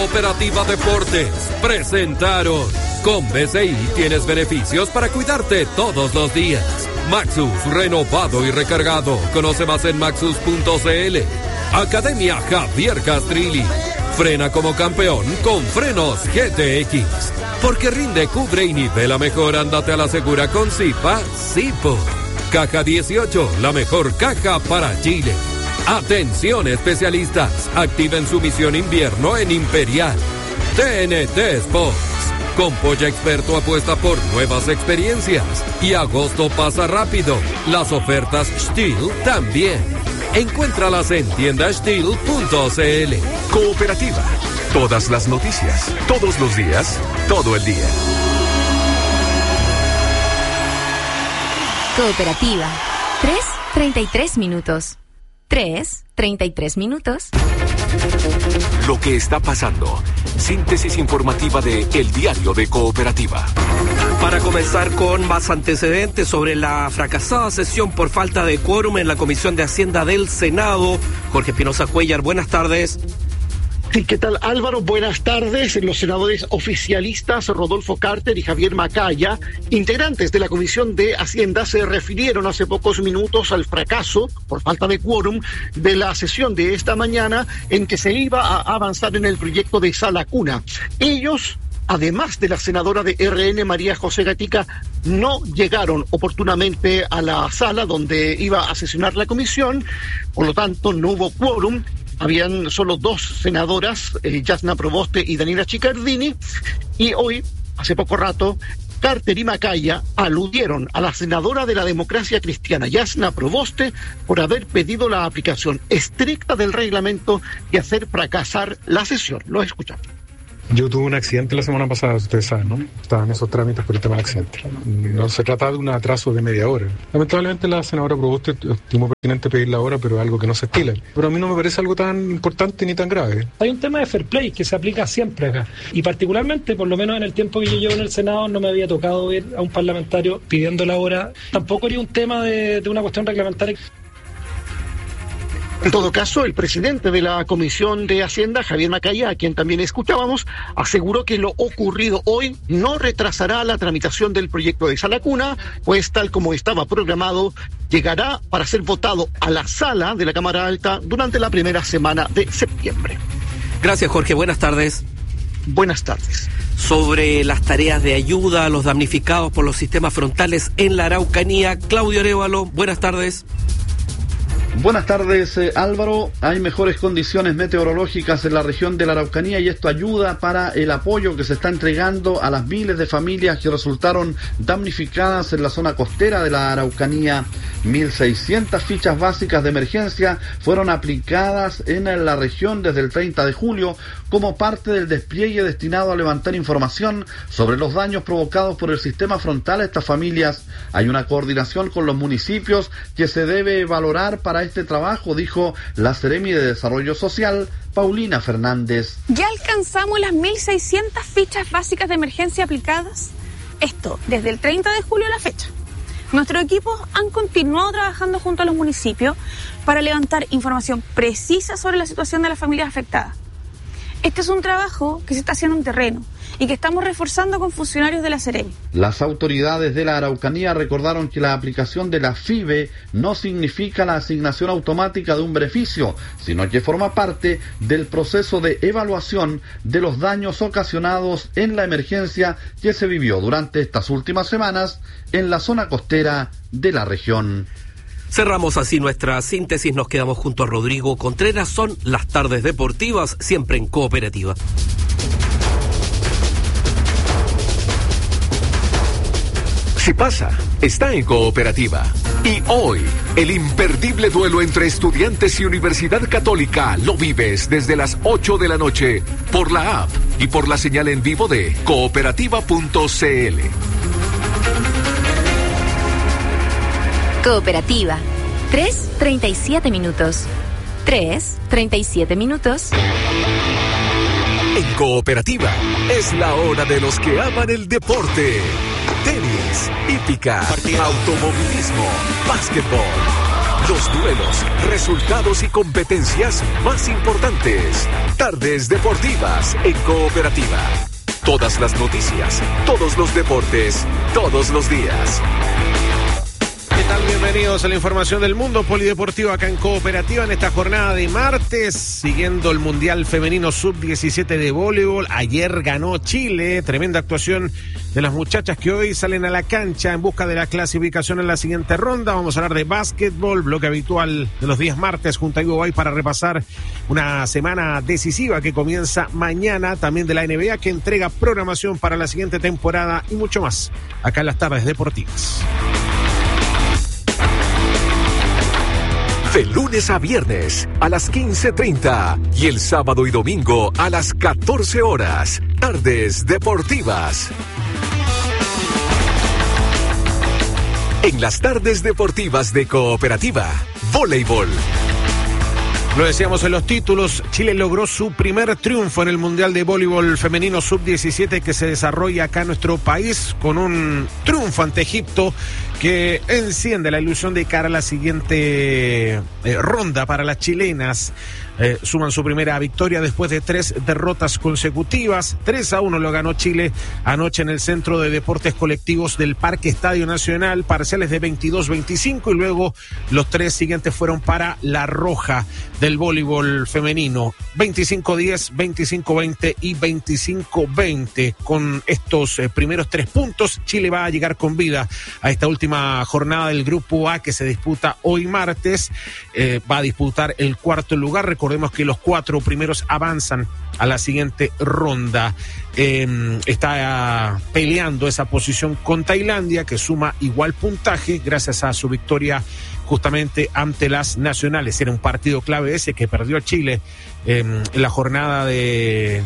Cooperativa Deportes presentaron. Con BCI tienes beneficios para cuidarte todos los días. Maxus, renovado y recargado. Conoce más en maxus.cl. Academia Javier Castrilli. Frena como campeón con frenos GTX. Porque rinde, cubre y nivela mejor. Ándate a la segura con Zipa Zipo. Caja 18, la mejor caja para Chile. Atención especialistas, activen su misión invierno en Imperial. TNT Sports. Con Polla Experto apuesta por nuevas experiencias. Y agosto pasa rápido. Las ofertas Steel también. Encuéntralas en tiendasteel.cl. Cooperativa. Todas las noticias, todos los días, todo el día. Cooperativa. 3:33 minutos. 3:33 minutos. Lo que está pasando. Síntesis informativa de El Diario de Cooperativa. Para comenzar con más antecedentes sobre la fracasada sesión por falta de quórum en la Comisión de Hacienda del Senado. Jorge Espinosa Cuellar, buenas tardes. Sí, ¿qué tal, Álvaro? Buenas tardes. Los senadores oficialistas Rodolfo Carter y Javier Macaya, integrantes de la Comisión de Hacienda, se refirieron hace pocos minutos al fracaso, por falta de quórum, de la sesión de esta mañana en que se iba a avanzar en el proyecto de Sala Cuna. Ellos, además de la senadora de RN, María José Gatica, no llegaron oportunamente a la sala donde iba a sesionar la comisión, por lo tanto no hubo quórum. Habían solo dos senadoras, Yasna Proboste y Daniela Chiccardini, y hoy, hace poco rato, Carter y Macaya aludieron a la senadora de la Democracia Cristiana, Yasna Proboste, por haber pedido la aplicación estricta del reglamento y hacer fracasar la sesión. Lo escuchamos. Yo tuve un accidente la semana pasada, ustedes saben, ¿no? Estaba en esos trámites por el tema del accidente. No se trata de un atraso de media hora. Lamentablemente la senadora Proboste estimó pertinente pedirla ahora, pero es algo que no se estila. Pero a mí no me parece algo tan importante ni tan grave. Hay un tema de fair play que se aplica siempre acá. Y particularmente, por lo menos en el tiempo que yo llevo en el Senado, no me había tocado ver a un parlamentario pidiendo la hora. Tampoco haría un tema de una cuestión reglamentaria. En todo caso, el presidente de la Comisión de Hacienda, Javier Macaya, a quien también escuchábamos, aseguró que lo ocurrido hoy no retrasará la tramitación del proyecto de Sala Cuna, pues tal como estaba programado, llegará para ser votado a la sala de la Cámara Alta durante la primera semana de septiembre. Gracias, Jorge. Buenas tardes. Buenas tardes. Sobre las tareas de ayuda a los damnificados por los sistemas frontales en la Araucanía, Claudio Arévalo, buenas tardes. Buenas tardes, Álvaro. Hay mejores condiciones meteorológicas en la región de la Araucanía y esto ayuda para el apoyo que se está entregando a las miles de familias que resultaron damnificadas en la zona costera de la Araucanía. 1.600 fichas básicas de emergencia fueron aplicadas en la región desde el 30 de julio como parte del despliegue destinado a levantar información sobre los daños provocados por el sistema frontal a estas familias. Hay una coordinación con los municipios que se debe valorar para este trabajo, dijo la Seremi de Desarrollo Social, Paulina Fernández. Ya alcanzamos las 1.600 fichas básicas de emergencia aplicadas. Esto desde el 30 de julio a la fecha. Nuestros equipos han continuado trabajando junto a los municipios para levantar información precisa sobre la situación de las familias afectadas. Este es un trabajo que se está haciendo en terreno y que estamos reforzando con funcionarios de la Seremi. Las autoridades de la Araucanía recordaron que la aplicación de la FIBE no significa la asignación automática de un beneficio, sino que forma parte del proceso de evaluación de los daños ocasionados en la emergencia que se vivió durante estas últimas semanas en la zona costera de la región. Cerramos así nuestra síntesis, nos quedamos junto a Rodrigo Contreras, son las tardes deportivas, siempre en Cooperativa. Si pasa, está en Cooperativa. Y hoy, el imperdible duelo entre Estudiantes y Universidad Católica lo vives desde las 8 de la noche por la app y por la señal en vivo de cooperativa.cl. Cooperativa. 3:37 minutos. 3:37 minutos. En Cooperativa es la hora de los que aman el deporte. Tenis, hípica, automovilismo, básquetbol. Los duelos, resultados y competencias más importantes. Tardes Deportivas en Cooperativa. Todas las noticias, todos los deportes, todos los días. ¿Qué tal? Bienvenidos a la información del mundo polideportivo acá en Cooperativa en esta jornada de martes, siguiendo el Mundial Femenino Sub-17 de voleibol. Ayer ganó Chile, tremenda actuación de las muchachas que hoy salen a la cancha en busca de la clasificación en la siguiente ronda. Vamos a hablar de básquetbol, bloque habitual de los días martes junto a Ivo Bay para repasar una semana decisiva que comienza mañana, también de la NBA que entrega programación para la siguiente temporada y mucho más acá en las tardes deportivas. De lunes a viernes a las 15:30 y el sábado y domingo a las 14 horas. Tardes Deportivas. En las tardes deportivas de Cooperativa, voleibol. Lo decíamos en los títulos, Chile logró su primer triunfo en el Mundial de Voleibol Femenino Sub-17 que se desarrolla acá en nuestro país con un triunfo ante Egipto que enciende la ilusión de cara a la siguiente ronda para las chilenas. Suman su primera victoria después de 3 derrotas consecutivas. 3-1 lo ganó Chile anoche en el Centro de Deportes Colectivos del Parque Estadio Nacional, parciales de 22-25 y luego los 3 siguientes fueron para la Roja del voleibol femenino. 25-10, 25-20 y 25-20. Con estos primeros 3 puntos, Chile va a llegar con vida a esta última jornada del Grupo A que se disputa hoy martes. Va a disputar el cuarto lugar. Recordemos que los 4 primeros avanzan a la siguiente ronda. Está peleando esa posición con Tailandia, que suma igual puntaje gracias a su victoria justamente ante las nacionales. Era un partido clave ese que perdió Chile en la jornada de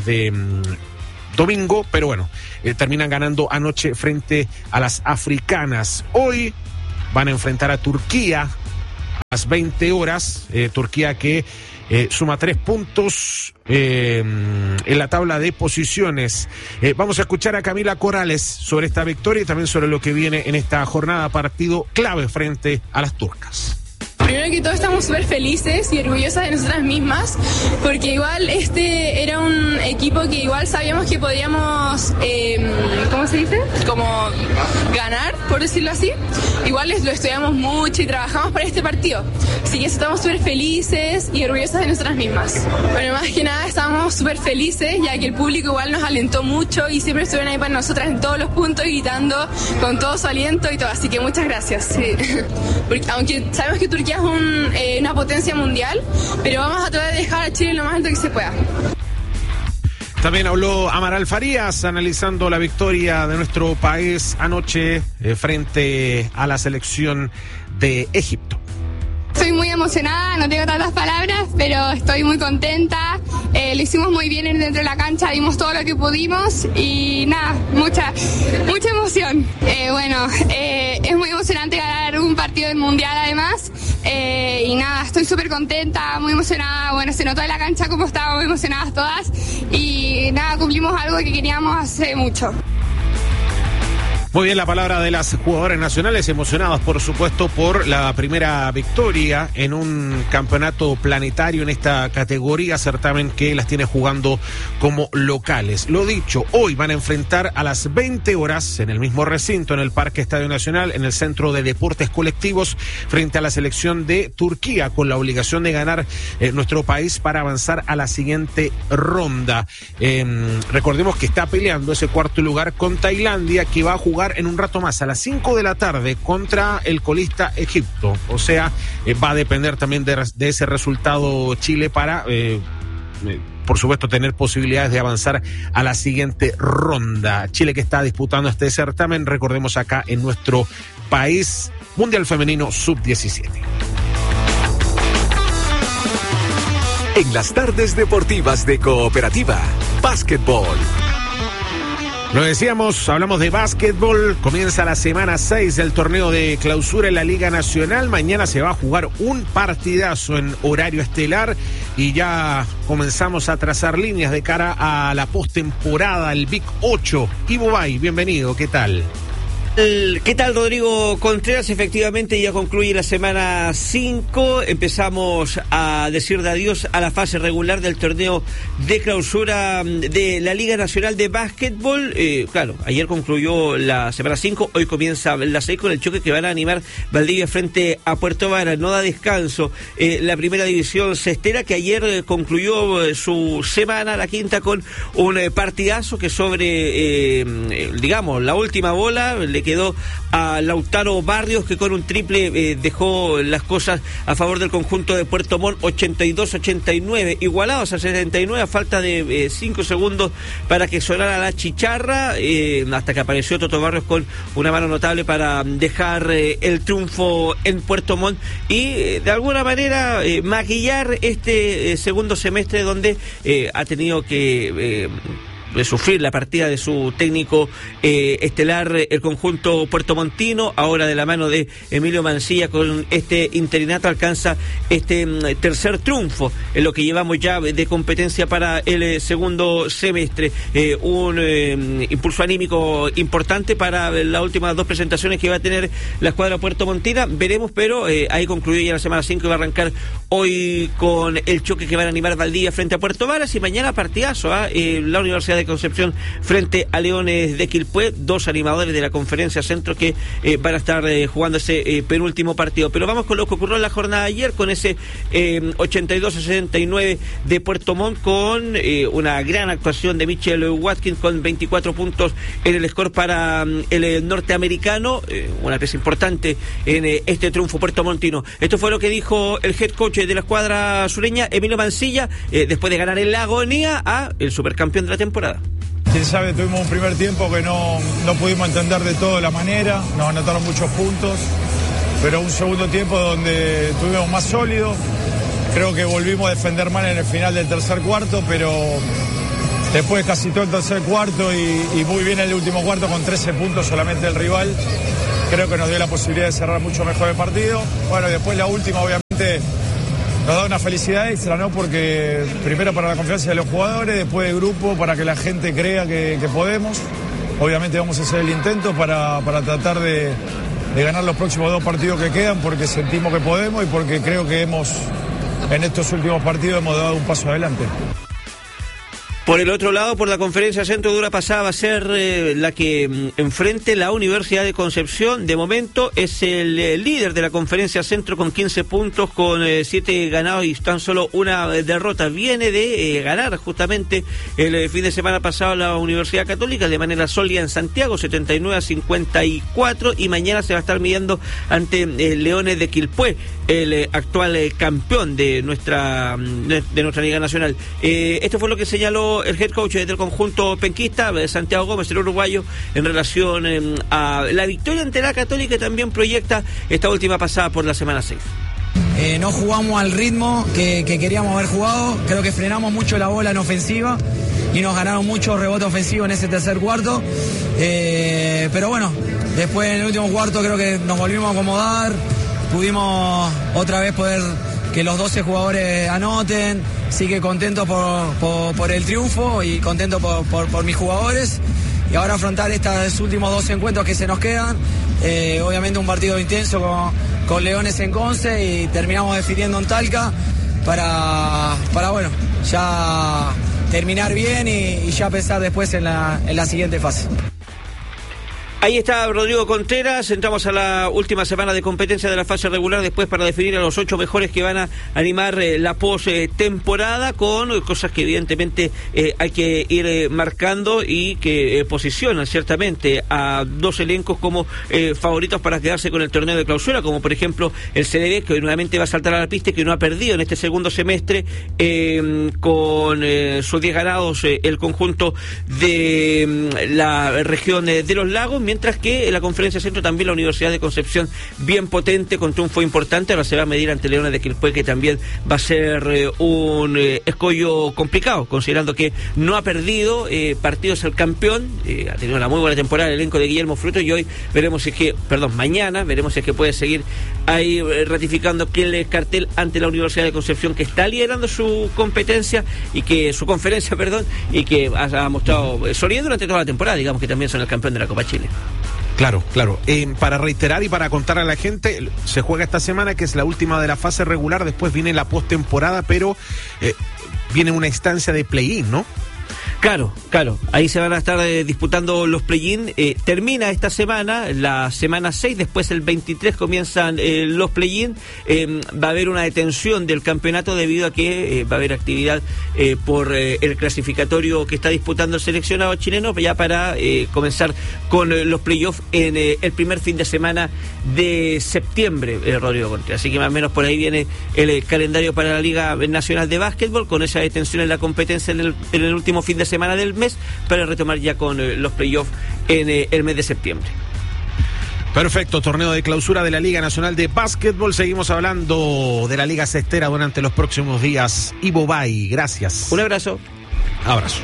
domingo, pero bueno, terminan ganando anoche frente a las africanas. Hoy van a enfrentar a Turquía a las 20 horas, Turquía que suma 3 puntos en la tabla de posiciones. Vamos a escuchar a Camila Corrales sobre esta victoria y también sobre lo que viene en esta jornada, partido clave frente a las turcas. Primero que todo estamos súper felices y orgullosas de nosotras mismas, porque igual este era un equipo que igual sabíamos que podíamos, ¿cómo se dice? Como ganar, por decirlo así. Igual lo estudiamos mucho y trabajamos para este partido. Así que estamos súper felices y orgullosas de nosotras mismas. Bueno, más que nada estamos súper felices, ya que el público igual nos alentó mucho y siempre estuvieron ahí para nosotras en todos los puntos, gritando con todo su aliento y todo. Así que muchas gracias. Sí. Porque, aunque sabemos que Turquía es una potencia mundial, pero vamos a tratar de dejar a Chile lo más alto que se pueda. También habló Amaral Farías analizando la victoria de nuestro país anoche frente a la selección de Egipto. Estoy muy emocionada, no tengo tantas palabras, pero estoy muy contenta. Lo hicimos muy bien dentro de la cancha, dimos todo lo que pudimos y nada, mucha emoción. Es muy emocionante ganar un partido del Mundial además. Y nada, estoy súper contenta, muy emocionada. Bueno, se notó en la cancha como estábamos emocionadas todas. Y nada, cumplimos algo que queríamos hace mucho. Muy bien, la palabra de las jugadoras nacionales, emocionadas por supuesto por la primera victoria en un campeonato planetario en esta categoría, certamen que las tiene jugando como locales. Lo dicho, hoy van a enfrentar a las 20 horas en el mismo recinto, en el Parque Estadio Nacional, en el Centro de Deportes Colectivos, frente a la selección de Turquía, con la obligación de ganar nuestro país para avanzar a la siguiente ronda. Recordemos que está peleando ese cuarto lugar con Tailandia, que va a jugar en un rato más a las 5 de la tarde contra el colista Egipto. O sea, va a depender también de ese resultado Chile para por supuesto tener posibilidades de avanzar a la siguiente ronda. Chile que está disputando este certamen, recordemos acá en nuestro país, Mundial Femenino Sub-17. En las tardes deportivas de Cooperativa, básquetbol. Lo decíamos, hablamos de básquetbol, comienza la semana 6 del torneo de clausura en la Liga Nacional. Mañana se va a jugar un partidazo en horario estelar y ya comenzamos a trazar líneas de cara a la postemporada, el Big 8. Ivo Bay, bienvenido, ¿qué tal? ¿Qué tal, Rodrigo Contreras? Efectivamente ya concluye la semana 5, empezamos a decir de adiós a la fase regular del torneo de clausura de la Liga Nacional de Básquetbol. Claro, ayer concluyó la semana 5, hoy comienza la 6 con el choque que van a animar Valdivia frente a Puerto Varas. No da descanso la primera división cestera, que ayer concluyó su semana, la quinta, con un partidazo que sobre, digamos, la última bola le quedó a Lautaro Barrios, que con un triple dejó las cosas a favor del conjunto de Puerto Montt, 82-89, igualados a 79 a falta de 5 segundos para que sonara la chicharra, hasta que apareció Toto Barrios con una mano notable para dejar el triunfo en Puerto Montt y de alguna manera maquillar este segundo semestre donde ha tenido que de sufrir la partida de su técnico estelar, el conjunto puertomontino. Ahora, de la mano de Emilio Mancilla, con este interinato alcanza este tercer triunfo en lo que llevamos ya de competencia para el segundo semestre. Un impulso anímico importante para las últimas dos presentaciones que va a tener la escuadra puertomontina. Veremos, pero ahí concluyó ya la semana 5 y va a arrancar hoy con el choque que van a animar Valdivia frente a Puerto Varas, y mañana partidazo, la Universidad de Concepción frente a Leones de Quilpué, dos animadores de la Conferencia Centro que van a estar jugando ese penúltimo partido. Pero vamos con lo que ocurrió en la jornada de ayer, con ese 82-69 de Puerto Montt, con una gran actuación de Mitchell Watkins con 24 puntos en el score para el norteamericano, una pieza importante en este triunfo puertomontino. Esto fue lo que dijo el head coach de la escuadra sureña, Emilio Mancilla, después de ganar en la agonía a el supercampeón de la temporada. Quién sabe, tuvimos un primer tiempo que no pudimos entender de todo la manera, nos anotaron muchos puntos, pero un segundo tiempo donde estuvimos más sólidos. Creo que volvimos a defender mal en el final del tercer cuarto, pero después casi todo el tercer cuarto y muy bien el último cuarto con 13 puntos solamente el rival. Creo que nos dio la posibilidad de cerrar mucho mejor el partido. Bueno, después la última obviamente nos da una felicidad extra, ¿no? Porque primero para la confianza de los jugadores, después del grupo, para que la gente crea que podemos. Obviamente vamos a hacer el intento para tratar de ganar los próximos dos partidos que quedan, porque sentimos que podemos y porque creo que en estos últimos partidos hemos dado un paso adelante. Por el otro lado, por la Conferencia Centro, Dura pasada va a ser la que enfrente la Universidad de Concepción. De momento es el líder de la Conferencia Centro con 15 puntos, con 7 ganados y tan solo una derrota. Viene de ganar justamente el fin de semana pasado la Universidad Católica de manera sólida en Santiago, 79-54, y mañana se va a estar midiendo ante Leones de Quilpué, el actual campeón de nuestra Liga Nacional. Esto fue lo que señaló el head coach del conjunto penquista, Santiago Gómez, el uruguayo, en relación a la victoria ante la Católica, y también proyecta esta última pasada por la semana 6. No jugamos al ritmo que queríamos haber jugado, creo que frenamos mucho la bola en ofensiva y nos ganaron mucho rebote ofensivo en ese tercer cuarto, pero bueno, después en el último cuarto creo que nos volvimos a acomodar, pudimos otra vez poder que los 12 jugadores anoten. Sí que contento por el triunfo y contento por mis jugadores, y ahora afrontar estos últimos 2 encuentros que se nos quedan. Obviamente un partido intenso con Leones en Conce, y terminamos definiendo en Talca para bueno, ya terminar bien y ya pensar después en la siguiente fase. Ahí está Rodrigo Contreras. Entramos a la última semana de competencia de la fase regular, después para definir a los 8 mejores que van a animar la post-temporada, con cosas que evidentemente hay que ir marcando y que posicionan ciertamente a 2 elencos como favoritos para quedarse con el torneo de clausura, como por ejemplo el CDB, que hoy nuevamente va a saltar a la pista y que no ha perdido en este segundo semestre, con sus 10 ganados el conjunto de la región de los lagos, mientras que en la Conferencia Centro también la Universidad de Concepción bien potente, con triunfo importante. Ahora se va a medir ante Leones de Quilpué, que también va a ser un escollo complicado, considerando que no ha perdido partidos el campeón, ha tenido una muy buena temporada el elenco de Guillermo Fruto, y hoy veremos si es que, mañana veremos si es que puede seguir ahí ratificando que el cartel ante la Universidad de Concepción, que está liderando su competencia y que su conferencia, y que ha mostrado solidez durante toda la temporada, digamos que también son el campeón de la Copa Chile. Claro. Para reiterar y para contar a la gente, se juega esta semana, que es la última de la fase regular, después viene la postemporada, pero viene una instancia de play-in, ¿no? Claro, ahí se van a estar disputando los play-in. Termina esta semana, la semana 6, después el 23 comienzan los play-in. Va a haber una detención del campeonato debido a que va a haber actividad por el clasificatorio que está disputando el seleccionado chileno, ya para comenzar con los play-offs en el primer fin de semana de septiembre, Rodrigo Contreras. Así que más o menos por ahí viene el calendario para la Liga Nacional de Básquetbol, con esa detención en la competencia en el último fin de semana del mes, para retomar ya con los playoffs en el mes de septiembre. Perfecto, torneo de clausura de la Liga Nacional de Básquetbol. Seguimos hablando de la Liga Cestera durante los próximos días. Ivo Bay, gracias. Un abrazo. Abrazo.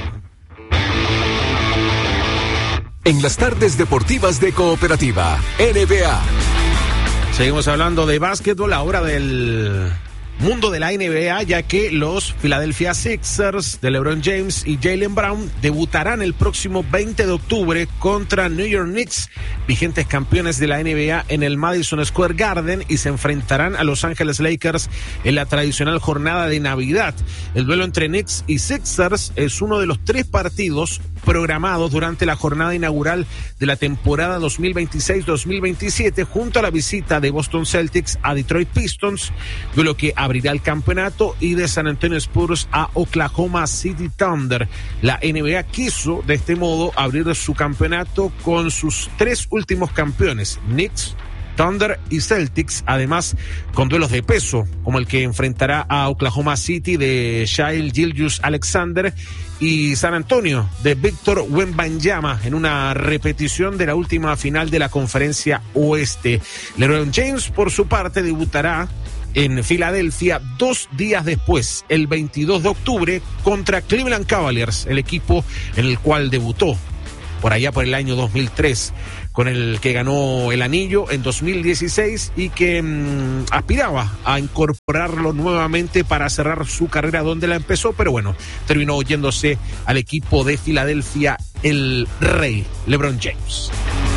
En las tardes deportivas de Cooperativa, NBA. Seguimos hablando de básquetbol, ahora del mundo de la NBA, ya que los Philadelphia Sixers de LeBron James y Jaylen Brown debutarán el próximo 20 de octubre contra New York Knicks, vigentes campeones de la NBA, en el Madison Square Garden, y se enfrentarán a Los Ángeles Lakers en la tradicional jornada de Navidad. El duelo entre Knicks y Sixers es uno de los 3 partidos programados durante la jornada inaugural de la temporada 2026-2027, junto a la visita de Boston Celtics a Detroit Pistons, duelo que abrirá el campeonato, y de San Antonio Spurs a Oklahoma City Thunder. La NBA quiso de este modo abrir su campeonato con sus 3 últimos campeones, Knicks, Thunder y Celtics, además con duelos de peso, como el que enfrentará a Oklahoma City de Shai Gilgeous-Alexander y San Antonio de Víctor Wembanyama, en una repetición de la última final de la Conferencia Oeste. LeBron James, por su parte, debutará en Filadelfia 2 días después, el 22 de octubre, contra Cleveland Cavaliers, el equipo en el cual debutó por allá por el año 2003, con el que ganó el anillo en 2016 y que aspiraba a incorporarlo nuevamente para cerrar su carrera donde la empezó, pero bueno, terminó yéndose al equipo de Filadelfia el rey LeBron James.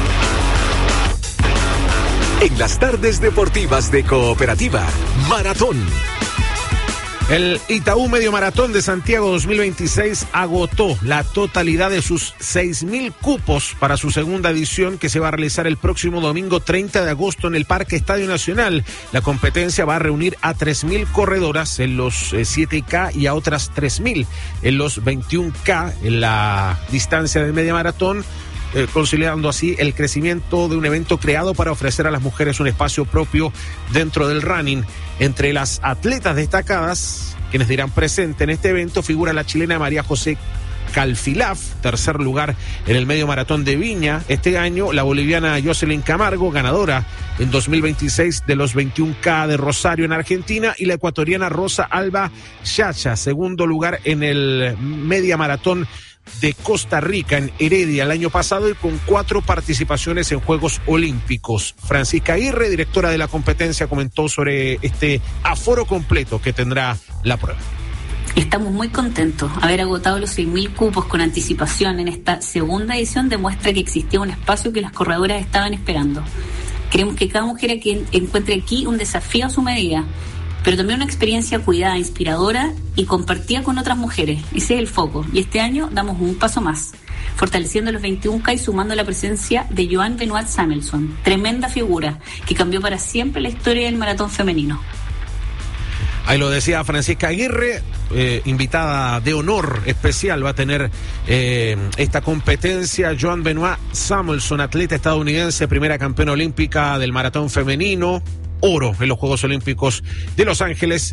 En las tardes deportivas de Cooperativa, Maratón. El Itaú Medio Maratón de Santiago 2026 agotó la totalidad de sus 6.000 cupos para su segunda edición, que se va a realizar el próximo domingo 30 de agosto en el Parque Estadio Nacional. La competencia va a reunir a 3.000 corredoras en los 7K y a otras 3.000 en los 21K en la distancia de media maratón, consolidando así el crecimiento de un evento creado para ofrecer a las mujeres un espacio propio dentro del running. Entre las atletas destacadas, quienes dirán presente en este evento, figura la chilena María José Calfilaf, tercer lugar en el medio maratón de Viña este año, la boliviana Jocelyn Camargo, ganadora en 2026 de los 21K de Rosario en Argentina, y la ecuatoriana Rosa Alba Chacha, segundo lugar en el media maratón de Costa Rica en Heredia el año pasado, y con 4 participaciones en Juegos Olímpicos. Francisca Aguirre, directora de la competencia, comentó sobre este aforo completo que tendrá la prueba. Estamos muy contentos. Haber agotado los 6.000 cupos con anticipación en esta segunda edición demuestra que existía un espacio que las corredoras estaban esperando. Queremos que cada mujer encuentre aquí un desafío a su medida, pero también una experiencia cuidada, inspiradora y compartida con otras mujeres. Ese es el foco. Y este año damos un paso más, fortaleciendo los 21K y sumando la presencia de Joan Benoit Samuelson, tremenda figura que cambió para siempre la historia del maratón femenino. Ahí lo decía Francisca Aguirre, invitada de honor especial va a tener esta competencia Joan Benoit Samuelson, atleta estadounidense, primera campeona olímpica del maratón femenino, oro en los Juegos Olímpicos de Los Ángeles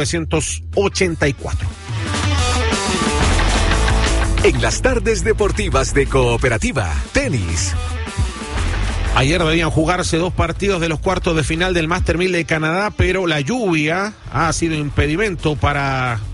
1984. En las tardes deportivas de Cooperativa, tenis. Ayer debían jugarse 2 partidos de los cuartos de final del Master 1000 de Canadá, pero la lluvia ha sido impedimento para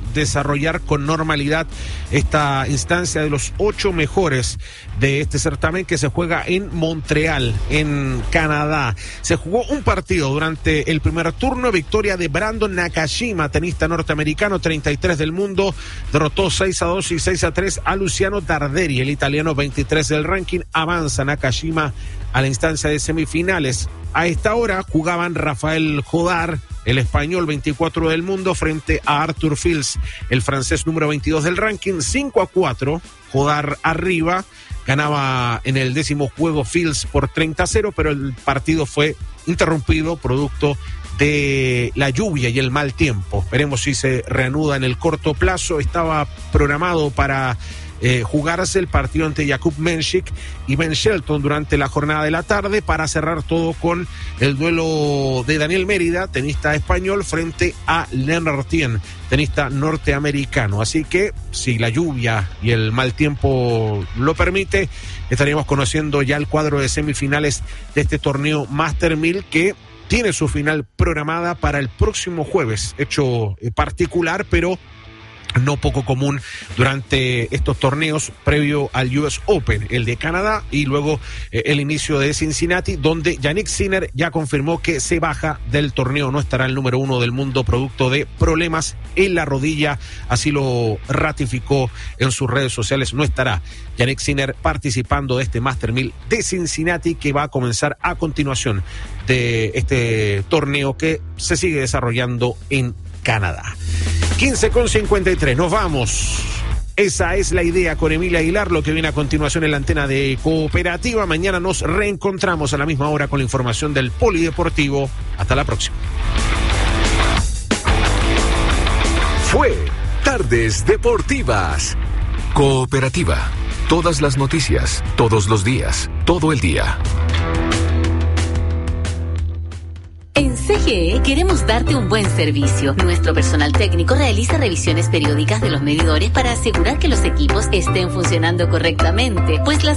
desarrollar con normalidad esta instancia de los 8 mejores de este certamen que se juega en Montreal, en Canadá. Se jugó un partido durante el primer turno, victoria de Brandon Nakashima, tenista norteamericano, 33 del mundo, derrotó 6-2 y 6-3 a Luciano Darderi, el italiano, 23 del ranking. Avanza Nakashima a la instancia de semifinales. A esta hora jugaban Rafael Jodar, el español, 24 del mundo, frente a Arthur Fils, el francés número 22 del ranking. 5-4, Jodar arriba, ganaba en el 10º juego Fils por 30-0, pero el partido fue interrumpido producto de la lluvia y el mal tiempo. Veremos si se reanuda en el corto plazo. Estaba programado para jugarse el partido ante Jakub Menchik y Ben Shelton durante la jornada de la tarde, para cerrar todo con el duelo de Daniel Mérida, tenista español, frente a Lennart Tien, tenista norteamericano. Así que si la lluvia y el mal tiempo lo permite, estaríamos conociendo ya el cuadro de semifinales de este torneo Master 1000, que tiene su final programada para el próximo jueves. Hecho particular, pero no poco común durante estos torneos previo al US Open, el de Canadá, y luego el inicio de Cincinnati, donde Jannik Sinner ya confirmó que se baja del torneo. No estará el número 1 del mundo producto de problemas en la rodilla, así lo ratificó en sus redes sociales. No estará Jannik Sinner participando de este Master 1000 de Cincinnati, que va a comenzar a continuación de este torneo que se sigue desarrollando en Canadá. 15:53, nos vamos. Esa es la idea con Emilia Aguilar, lo que viene a continuación en la antena de Cooperativa. Mañana nos reencontramos a la misma hora con la información del Polideportivo. Hasta la próxima. Fue Tardes Deportivas. Cooperativa. Todas las noticias, todos los días, todo el día. En CGE queremos darte un buen servicio. Nuestro personal técnico realiza revisiones periódicas de los medidores para asegurar que los equipos estén funcionando correctamente, pues las